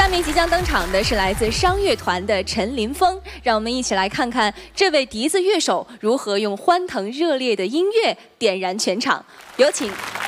面即将登场的是来自商乐团的陈林峰，让我们一起来看看这位笛子乐手如何用欢腾热烈的音乐点燃全场。有请